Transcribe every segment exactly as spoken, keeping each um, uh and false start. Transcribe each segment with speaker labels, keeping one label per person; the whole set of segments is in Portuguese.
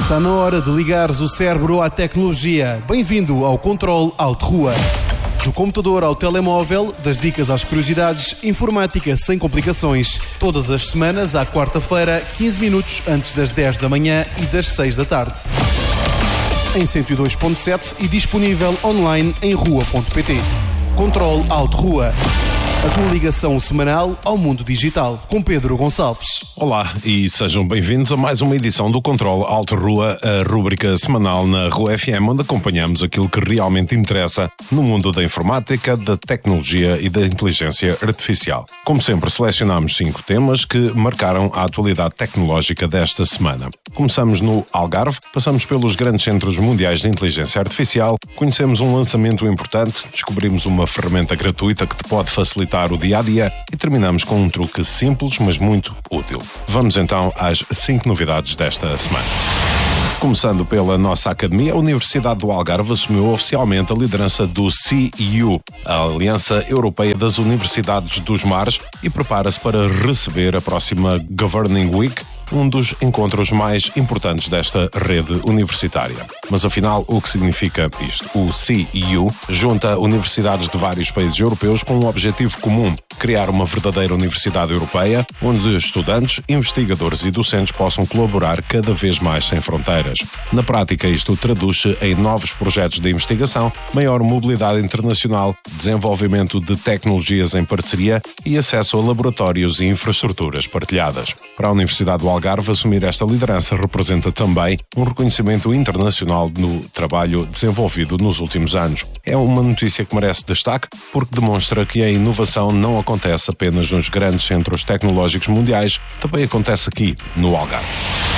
Speaker 1: Está na hora de ligares o cérebro à tecnologia. Bem-vindo ao Controle Alt Rua. Do computador ao telemóvel, das dicas às curiosidades, informática sem complicações. Todas as semanas, à quarta-feira, quinze minutos antes das dez da manhã e das seis da tarde. Em cento e dois ponto sete e disponível online em rua ponto pt. Controle Alt Rua. A tua ligação semanal ao mundo digital, com Pedro Gonçalves.
Speaker 2: Olá e sejam bem-vindos a mais uma edição do Controle Alt Rua, a rúbrica semanal na Rua F M, onde acompanhamos aquilo que realmente interessa no mundo da informática, da tecnologia e da inteligência artificial. Como sempre, selecionamos cinco temas que marcaram a atualidade tecnológica desta semana. Começamos no Algarve, passamos pelos grandes centros mundiais de inteligência artificial, conhecemos um lançamento importante, descobrimos uma ferramenta gratuita que te pode facilitar o dia-a-dia e terminamos com um truque simples, mas muito útil. Vamos então às cinco novidades desta semana. Começando pela nossa academia, a Universidade do Algarve assumiu oficialmente a liderança do C E U, a Aliança Europeia das Universidades dos Mares, e prepara-se para receber a próxima Governing Week, um dos encontros mais importantes desta rede universitária. Mas afinal, o que significa isto? O C E U junta universidades de vários países europeus com um objetivo comum: criar uma verdadeira universidade europeia, onde estudantes, investigadores e docentes possam colaborar cada vez mais sem fronteiras. Na prática, isto traduz-se em novos projetos de investigação, maior mobilidade internacional, desenvolvimento de tecnologias em parceria e acesso a laboratórios e infraestruturas partilhadas. Para a Universidade do Algarve, assumir esta liderança representa também um reconhecimento internacional no trabalho desenvolvido nos últimos anos. É uma notícia que merece destaque porque demonstra que a inovação não acontece apenas nos grandes centros tecnológicos mundiais, também acontece aqui, no Algarve.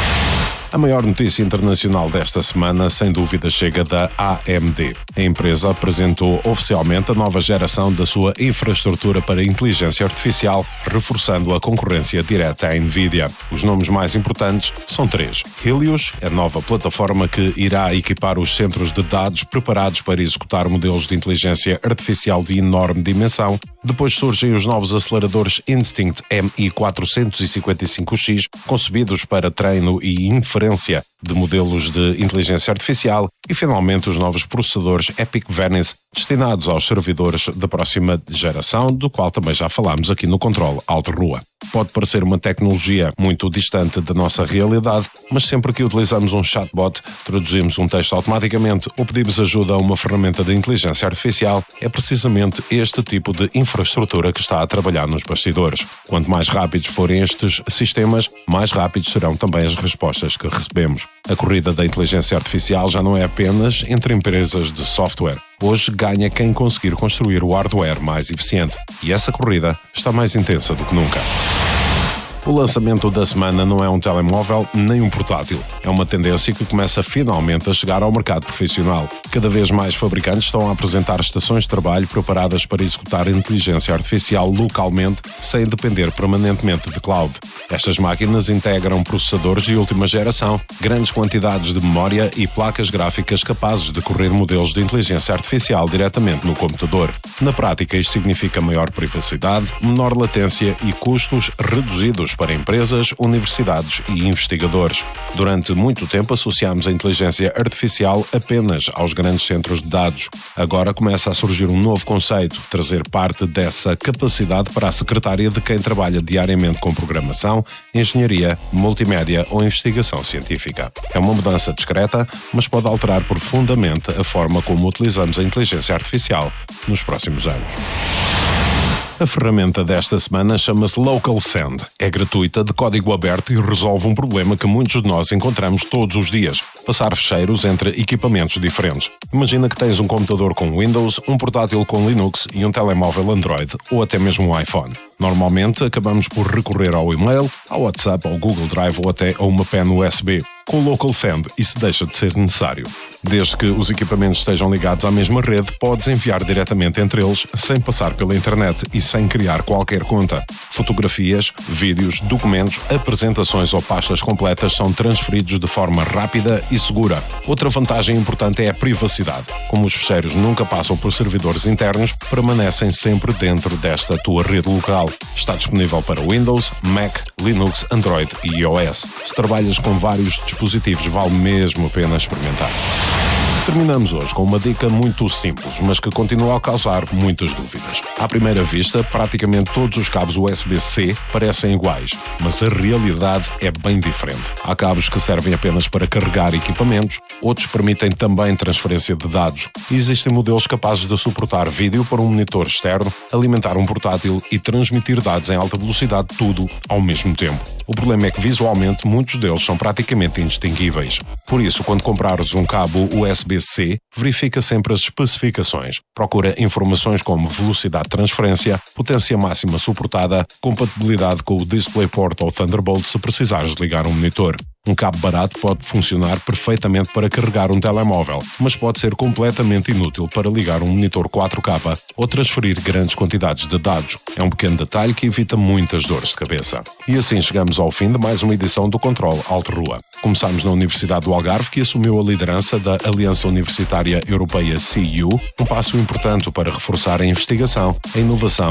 Speaker 2: A maior notícia internacional desta semana, sem dúvida, chega da A M D. A empresa apresentou oficialmente a nova geração da sua infraestrutura para inteligência artificial, reforçando a concorrência direta à NVIDIA. Os nomes mais importantes são três. Helios, a nova plataforma que irá equipar os centros de dados preparados para executar modelos de inteligência artificial de enorme dimensão. Depois surgem os novos aceleradores Instinct M I quatrocentos e cinquenta e cinco X, concebidos para treino e inferência de modelos de inteligência artificial, e finalmente os novos processadores Epic Venice, destinados aos servidores da próxima geração, do qual também já falámos aqui no Controle Alt Rua. Pode parecer uma tecnologia muito distante da nossa realidade, mas sempre que utilizamos um chatbot, traduzimos um texto automaticamente ou pedimos ajuda a uma ferramenta de inteligência artificial, é precisamente este tipo de infraestrutura que está a trabalhar nos bastidores. Quanto mais rápidos forem estes sistemas, mais rápidos serão também as respostas que recebemos. A corrida da inteligência artificial já não é apenas entre empresas de software. Hoje ganha quem conseguir construir o hardware mais eficiente. E essa corrida está mais intensa do que nunca. O lançamento da semana não é um telemóvel nem um portátil. É uma tendência que começa finalmente a chegar ao mercado profissional. Cada vez mais fabricantes estão a apresentar estações de trabalho preparadas para executar inteligência artificial localmente, sem depender permanentemente de cloud. Estas máquinas integram processadores de última geração, grandes quantidades de memória e placas gráficas capazes de correr modelos de inteligência artificial diretamente no computador. Na prática, isto significa maior privacidade, menor latência e custos reduzidos para empresas, universidades e investigadores. Durante muito tempo associámos a inteligência artificial apenas aos grandes centros de dados. Agora começa a surgir um novo conceito: trazer parte dessa capacidade para a secretária de quem trabalha diariamente com programação, engenharia, multimédia ou investigação científica. É uma mudança discreta, mas pode alterar profundamente a forma como utilizamos a inteligência artificial nos próximos anos. A ferramenta desta semana chama-se LocalSend. É gratuita, de código aberto e resolve um problema que muitos de nós encontramos todos os dias: passar ficheiros entre equipamentos diferentes. Imagina que tens um computador com Windows, um portátil com Linux e um telemóvel Android, ou até mesmo um iPhone. Normalmente acabamos por recorrer ao e-mail, ao WhatsApp, ao Google Drive ou até a uma pen U S B. Com o LocalSend isso deixa de ser necessário. Desde que os equipamentos estejam ligados à mesma rede, podes enviar diretamente entre eles sem passar pela internet e sem criar qualquer conta. Fotografias, vídeos, documentos, apresentações ou pastas completas são transferidos de forma rápida e segura. Outra vantagem importante é a privacidade. Como os ficheiros nunca passam por servidores internos, permanecem sempre dentro desta tua rede local. Está disponível para Windows, Mac, Linux, Android e iOS. Se trabalhas com vários dispositivos, vale mesmo a pena experimentar. Terminamos hoje com uma dica muito simples, mas que continua a causar muitas dúvidas. À primeira vista, praticamente todos os cabos U S B C parecem iguais, mas a realidade é bem diferente. Há cabos que servem apenas para carregar equipamentos, outros permitem também transferência de dados. E existem modelos capazes de suportar vídeo para um monitor externo, alimentar um portátil e transmitir dados em alta velocidade, tudo ao mesmo tempo. O problema é que visualmente muitos deles são praticamente indistinguíveis. Por isso, quando comprares um cabo U S B C, verifica sempre as especificações. Procura informações como velocidade de transferência, potência máxima suportada, compatibilidade com o DisplayPort ou Thunderbolt se precisares ligar um monitor. Um cabo barato pode funcionar perfeitamente para carregar um telemóvel, mas pode ser completamente inútil para ligar um monitor quatro K ou transferir grandes quantidades de dados. É um pequeno detalhe que evita muitas dores de cabeça. E assim chegamos ao fim de mais uma edição do Controle Alto Rua. Começámos na Universidade do Algarve, que assumiu a liderança da Aliança Universitária Europeia C U, um passo importante para reforçar a investigação, a inovação